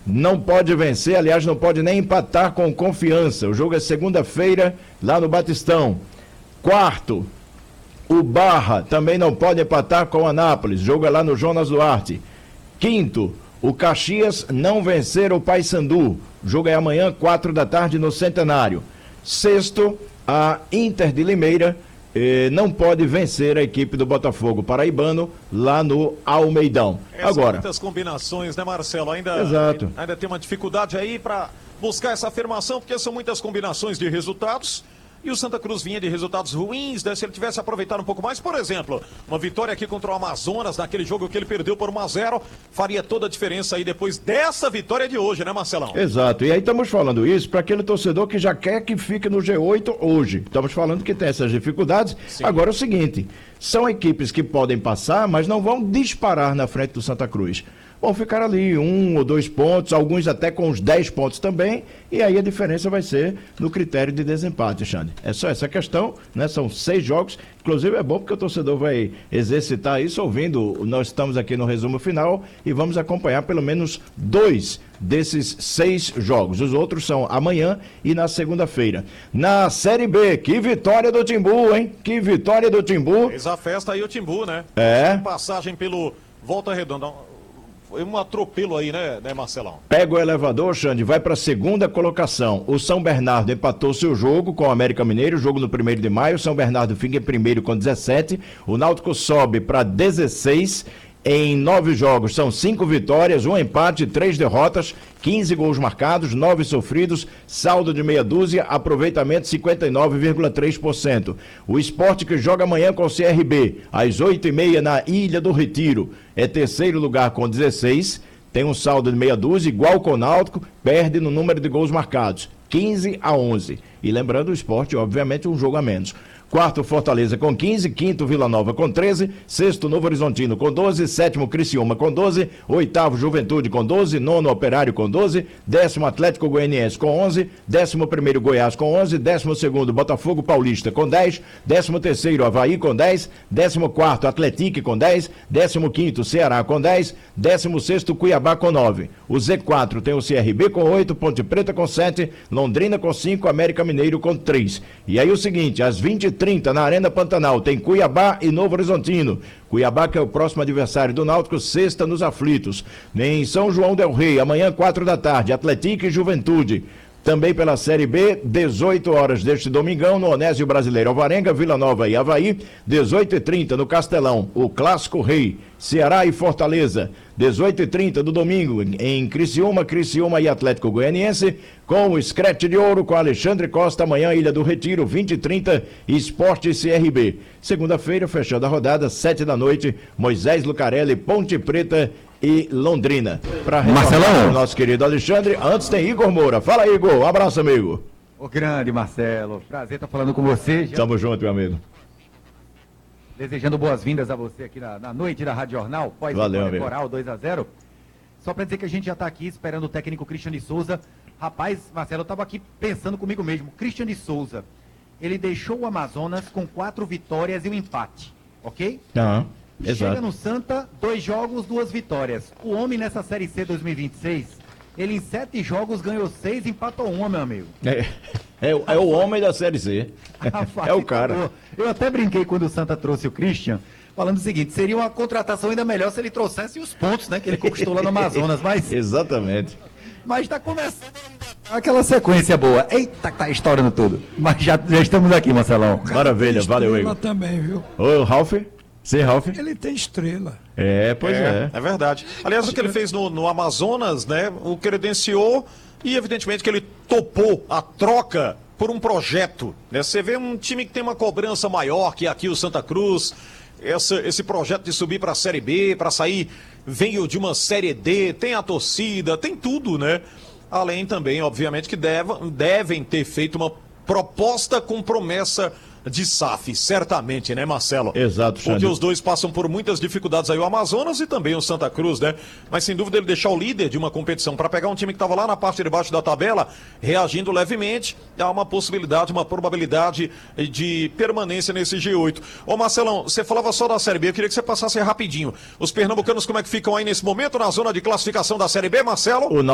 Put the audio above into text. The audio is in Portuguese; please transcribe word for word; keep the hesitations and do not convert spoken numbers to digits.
não pode vencer, aliás, não pode nem empatar com Confiança. O jogo é segunda-feira, lá no Batistão. Quarto, o Barra também não pode empatar com o Anápolis. O jogo é lá no Jonas Duarte. Quinto, o Caxias não vencer o Paysandu. O jogo é amanhã, quatro da tarde, no Centenário. Sexto, a Inter de Limeira eh, não pode vencer a equipe do Botafogo paraibano lá no Almeidão. Essas Agora, muitas combinações, né, Marcelo? Ainda, Exato. ainda tem uma dificuldade aí para buscar essa afirmação, porque são muitas combinações de resultados. E o Santa Cruz vinha de resultados ruins, né? Se ele tivesse aproveitado um pouco mais, por exemplo, uma vitória aqui contra o Amazonas, naquele jogo que ele perdeu por um a zero, faria toda a diferença aí depois dessa vitória de hoje, né, Marcelão? Exato, e aí estamos falando isso para aquele torcedor que já quer que fique no G oito hoje. Estamos falando que tem essas dificuldades. Sim. Agora é o seguinte, são equipes que podem passar, mas não vão disparar na frente do Santa Cruz. Vão ficar ali um ou dois pontos, alguns até com os dez pontos também, e aí a diferença vai ser no critério de desempate, Xande. É só essa questão, né? São seis jogos, inclusive é bom porque o torcedor vai exercitar isso ouvindo. Nós estamos aqui no resumo final e vamos acompanhar pelo menos dois desses seis jogos. Os outros são amanhã e na segunda-feira. Na Série B, que vitória do Timbu, hein? Que vitória do Timbu. Fez a festa aí o Timbu, né? É. Passagem pelo Volta Redonda. Foi um atropelo aí, né, né, Marcelão? Pega o elevador, Xande, vai para a segunda colocação. O São Bernardo empatou seu jogo com o América Mineiro, jogo no primeiro de maio. O São Bernardo fica em primeiro com dezessete. O Náutico sobe para dezesseis. Em nove jogos são cinco vitórias, um empate, três derrotas, quinze gols marcados, nove sofridos, saldo de meia dúzia, aproveitamento cinquenta e nove vírgula três por cento. O Sport, que joga amanhã com o C R B, às oito e meia na Ilha do Retiro, é terceiro lugar com dezesseis, tem um saldo de meia dúzia, igual com o Náutico, perde no número de gols marcados, quinze a onze. E lembrando, o Sport, obviamente, um jogo a menos. Quarto, Fortaleza com quinze, quinto, Vila Nova com treze, sexto, Novo Horizontino com doze, sétimo, Criciúma com doze, oitavo, Juventude com doze, nono, Operário com doze, décimo, Atlético Goianiense com onze, décimo primeiro, Goiás com onze, décimo segundo, Botafogo Paulista com dez, décimo terceiro, Avaí com dez, décimo quarto, Atlético com dez, décimo quinto, Ceará com dez, décimo sexto, Cuiabá com nove. O Z quatro tem o C R B com oito, Ponte Preta com sete, Londrina com cinco, América Mineiro com três. E aí o seguinte, às vinte e trinta na Arena Pantanal tem Cuiabá e Novo Horizontino. Cuiabá, que é o próximo adversário do Náutico, sexta nos aflitos. Em São João del Rei, amanhã quatro da tarde, Atlético e Juventude. Também pela Série B, dezoito horas deste domingão, no Onésio Brasileiro Alvarenga, Vila Nova e Avaí. dezoito e trinta no Castelão, o Clássico Rei, Ceará e Fortaleza. dezoito e trinta do domingo, em Criciúma, Criciúma e Atlético Goianiense, com o Scratch de Ouro, com Alexandre Costa, amanhã Ilha do Retiro, vinte e trinta, Esporte C R B. Segunda-feira, fechando a rodada, sete da noite, Moisés Lucarelli, Ponte Preta e Londrina. Para Marcelão, o nosso querido Alexandre, antes tem Igor Moura. Fala, Igor, um abraço, amigo. O grande Marcelo, prazer estar falando com você. Já... Tamo junto, meu amigo. Desejando boas-vindas a você aqui na, na noite da Rádio Jornal, pós-vitória Coral dois a zero. Só para dizer que a gente já está aqui esperando o técnico Christian de Souza. Rapaz, Marcelo, eu estava aqui pensando comigo mesmo. Christian de Souza, ele deixou o Amazonas com quatro vitórias e um empate, ok? Aham. Chega Exato. no Santa, dois jogos, duas vitórias. O homem nessa Série C dois mil e vinte e seis, ele em sete jogos ganhou seis e empatou uma, meu amigo. É, é, é o homem da Série C. É o cara. Eu até brinquei quando o Santa trouxe o Christian, falando o seguinte, seria uma contratação ainda melhor se ele trouxesse os pontos, né, que ele conquistou lá no Amazonas, mas... Exatamente. Mas está começando aquela sequência boa. Eita, tá estourando tudo. Mas já, já estamos aqui, Marcelão. Maravilha, valeu, Igor. Também, viu? Ô, Ralf? Sim, Ralf? Ele tem estrela. É, pois é. É, é verdade. Aliás, o que ele fez no, no Amazonas, né, o credenciou e evidentemente que ele topou a troca por um projeto, né? Você vê um time que tem uma cobrança maior que aqui o Santa Cruz, essa, esse projeto de subir para a Série B, para sair, veio de uma Série D, tem a torcida, tem tudo, né? Além também, obviamente, que deve, devem ter feito uma proposta com promessa de S A F, certamente, né, Marcelo? Exato, Xande. Porque os dois passam por muitas dificuldades aí, o Amazonas e também o Santa Cruz, né? Mas sem dúvida ele deixar o líder de uma competição para pegar um time que estava lá na parte de baixo da tabela, reagindo levemente, há uma possibilidade, uma probabilidade de permanência nesse G oito. Ô Marcelão, você falava só da Série B, eu queria que você passasse rapidinho. Os pernambucanos como é que ficam aí nesse momento na zona de classificação da Série B, Marcelo? O